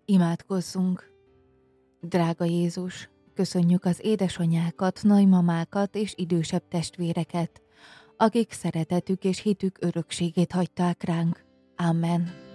Imádkozzunk! Drága Jézus, köszönjük az édesanyákat, nagymamákat és idősebb testvéreket, akik szeretetük és hitük örökségét hagyták ránk. Amen.